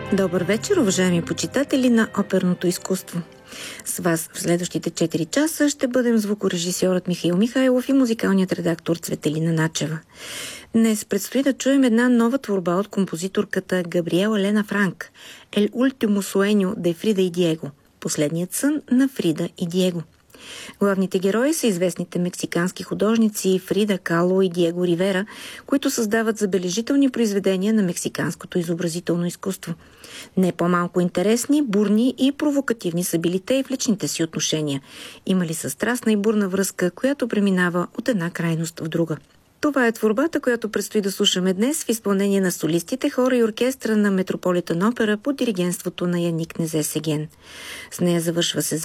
Добър вечер, уважаеми почитатели на оперното изкуство. С вас в следващите 4 часа ще бъдем звукорежисьорът Михаил Михайлов и музикалният редактор Цветелина Начева. Днес предстои да чуем една нова творба от композиторката Габриела Лена Франк «El último sueño de Frida y Diego» – последният сън на Фрида и Диего. Главните герои са известните мексикански художници Фрида Кало и Диего Ривера, които създават забележителни произведения на мексиканското изобразително изкуство. Не по-малко интересни, бурни и провокативни са били те и в личните си отношения. Имали са страстна и бурна връзка, която преминава от една крайност в друга. Това е творбата, която предстои да слушаме днес в изпълнение на солистите, хора и оркестра на Метрополитън опера под диригентството на Яник Незесеген. С нея завършва сезон